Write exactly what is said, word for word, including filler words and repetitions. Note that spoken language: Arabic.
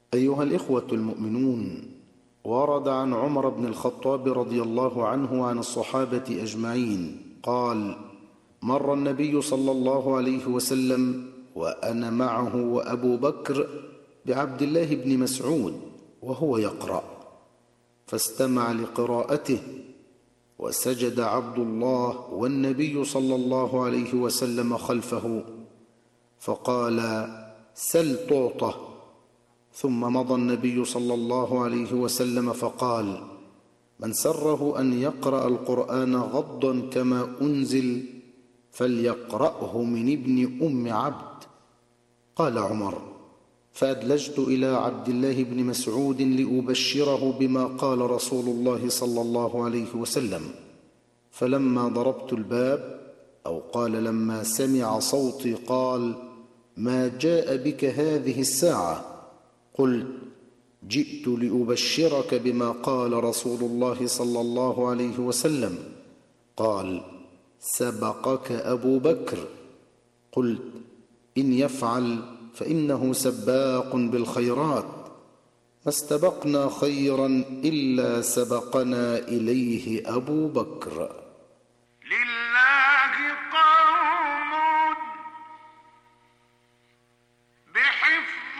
أيها الإخوة المؤمنون، ورد عن عمر بن الخطاب رضي الله عنه وعن الصحابة أجمعين قال: مر النبي صلى الله عليه وسلم وأنا معه وأبو بكر بعبد الله بن مسعود وهو يقرأ، فاستمع لقراءته، وسجد عبد الله والنبي صلى الله عليه وسلم خلفه، فقال: سل تعطه. ثم مضى النبي صلى الله عليه وسلم فقال: من سره أن يقرأ القرآن غضا كما أنزل فليقرأه من ابن أم عبد. قال عمر: فأدلجت إلى عبد الله بن مسعود لأبشره بما قال رسول الله صلى الله عليه وسلم، فلما ضربت الباب، أو قال لما سمع صوتي، قال: ما جاء بك هذه الساعة؟ قلت: جئت لأبشرك بما قال رسول الله صلى الله عليه وسلم. قال: سبقك أبو بكر. قلت: إن يفعل فإنه سباق بالخيرات، ما استبقنا خيرا إلا سبقنا إليه أبو بكر.